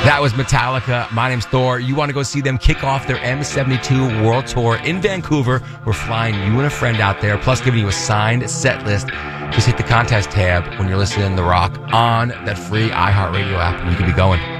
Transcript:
That was Metallica. My name's Thor. You want to go see them kick off their M72 World Tour in Vancouver? We're flying you and a friend out there, plus giving you a signed set list. Just hit the contest tab when you're listening to The Rock on that free iHeartRadio app, and you can be going.